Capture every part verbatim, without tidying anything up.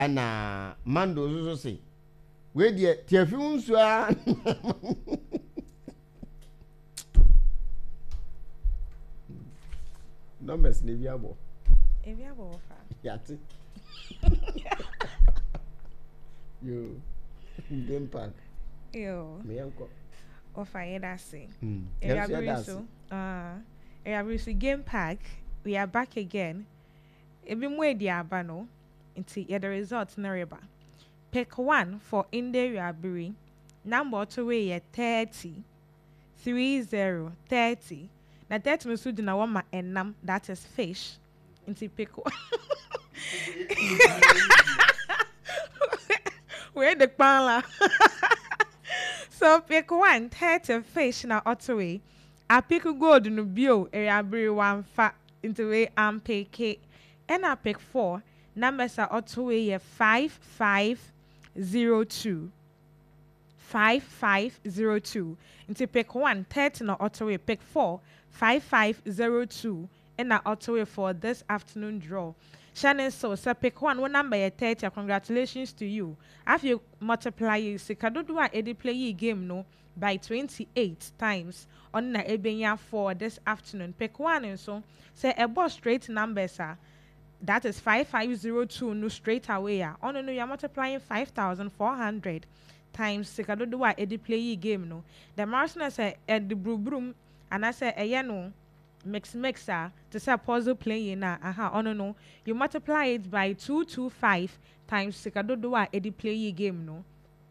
ana mando so so say we de tiafi unsu a numbers ne biabo e biabo fa yati yo game park yo me yanko ofa yeda say mm e so ah e so game park we are back again ebi mu edi aba no nti yeah, the results na reba pick one for Inde Riabiri number two way thirty three zero thirty na thirty no so di na wama enam that is fish nti pick one where the pala so pick one thirty fish na otway a pick gold no bio Riabiri one fa into way am pick and I pick four numbers are otway five five zero two five five zero two into pick one thirty no otway pick four five five zero two and I otway for this afternoon draw. Shannon so so pick one one number thirty. Congratulations to you. If you multiply you sikadodo a edi play game no by twenty-eight times on na ebenya for this afternoon. Pick one and so say a boss straight numbers are that is five five zero two no straight away. On no you're multiplying five thousand four hundred times sikadodo a edi play game no. The Marshall say at the brum and I say a no mix mixer to say puzzle playing na aha on no you multiply it by two two five times sikadodo a edi play game no.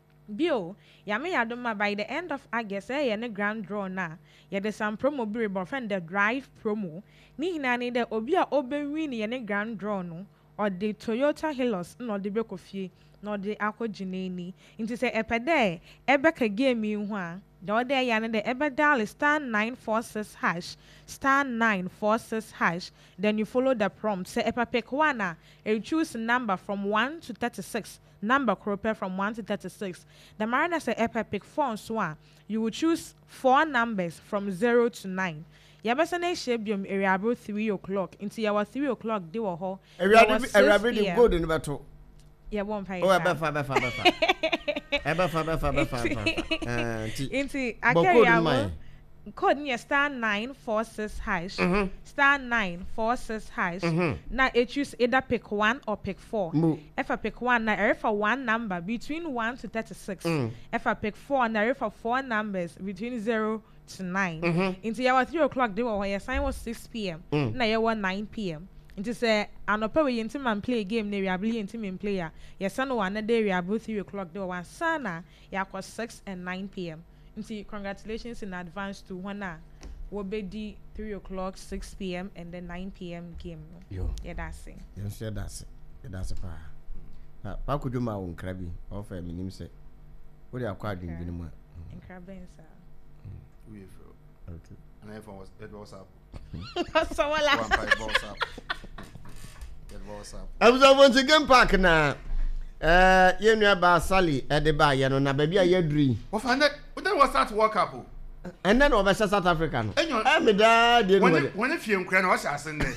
Bio, yame yadoma by the end of August, eh, and a grand draw na. Yade some promo be friend the drive promo. Ni hinani de obia obenwini and a grand draw no, or the Toyota Hilux, no the Bekofi, nor the Aqua Jineni. Into say epede, ebeka game you one. The other yana the ebedal star nine four six hash, star nine four six hash. Then you follow the prompt. Say epa pick one, and choose a number from one to thirty-six. Number correct from one to thirty-six. The mariner say epa pick four so you will choose four numbers from zero to nine. Yabasane shebium area about three o'clock. Into our three o'clock they were ho. Area area good in battle. Yeah, one pay. Oh, ebefa ebefa ebefa. Ebefa ebefa ebefa. Eh, into I carry our code near star nine four six hash. Mm-hmm. Star nine four six hash. Mm-hmm. Now it choose either pick one or pick four. Mm. If I pick one, now if for one number between one to thirty-six. Mm. If I pick four, now if for four numbers between zero to nine. Mm-hmm. Into your three o'clock they were when your sign was six p m. Mm. Now you were nine p m. Into say an opera you man play a game near your ability team player. Your son one a day we are both three o'clock they were one sana ya was six and nine p m. Into congratulations in advance to one will be the three o'clock, six p m and then nine p m game. Yo. Yeah, that's it. Yes, yeah, that's it. Yeah, that's a pa. Ah, pa could you ma un crabby or for me name say. What are quite in the month? In crabbing, sir. We feel. Okay. And everyone was it was up. So what like One pipe balls up. It was up. I was over to game park now. Uh, you know about Sally at the bar, you know, na baby, I dream. What find that? What then was that work up? And then over South African. And you're I'm a dad, you know. When if you can was ascending.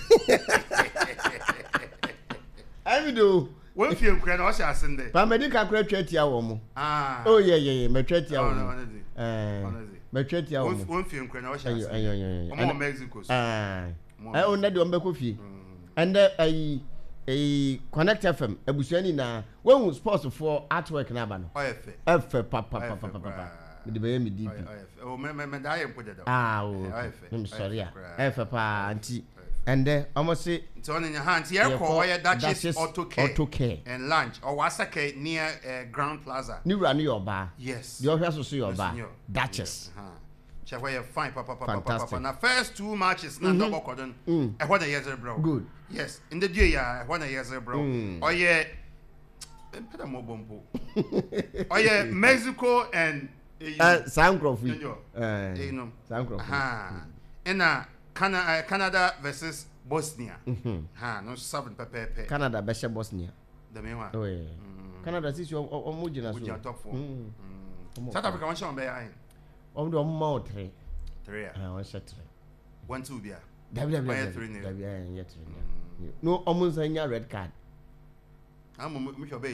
I do. When if you can was ascending. Pamedica crate ya woman. Ah. Oh, yeah, yeah, yeah, my trade ya woman. Uh, my trade ya woman. One film can was ascending. I'm Mexico. Ah. I own that one back of you. And I. A Connect F M, Ebusiani na when sports for artwork na ba no. F F papa papa papa papa. Me dey me D P. Oh me me me I put it. Ah oh. I'm sorry. F papa auntie. And then almost say it's on in your hands. Here call where Duchess Auto Care. Auto Care. And lunch or Wasake near uh, Grand Plaza. New run your bar. Yes. You also see your bar. Duchess. Check where you fine papa papa papa. Now first two matches na double cordon. E what a years bro. Good. Yes, in the day ya one years bro. Oh yeah. Peda mo bombo. Oh yeah, Mexico and uh Sound Crawford. Uh, you know. Sound Crawford. Ha. And uh Canada Canada versus Bosnia. Ha, no seven pepe. Canada versus Bosnia. The main one. Oh yeah. Canada is your omujina so. Top four. South Africa one shot behind. On the more three. Three. Ah, one shot three. One two beer. W W W. No, almost any red card. I'm